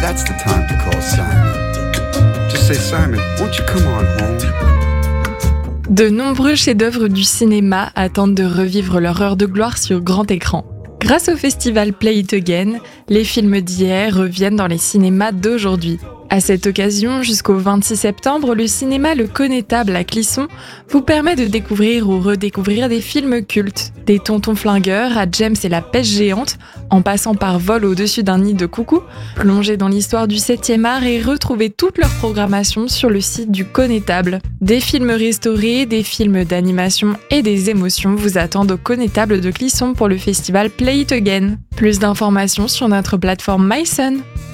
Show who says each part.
Speaker 1: That's the time to call Simon. Just say, Simon, won't you come on home?
Speaker 2: De nombreux chefs-d'œuvre du cinéma attendent de revivre leur heure de gloire sur grand écran. Grâce au festival Play It Again, les films d'hier reviennent dans les cinémas d'aujourd'hui. À cette occasion, jusqu'au 26 septembre, le cinéma Le Connétable à Clisson vous permet de découvrir ou redécouvrir des films cultes. Des Tontons Flingueurs à James et la Pêche Géante, en passant par Vol au-dessus d'un nid de coucou, plongez dans l'histoire du 7e art et retrouvez toute leur programmation sur le site du Connétable. Des films restaurés, des films d'animation et des émotions vous attendent au Connétable de Clisson pour le festival Play It Again. Plus d'informations sur notre plateforme MySun.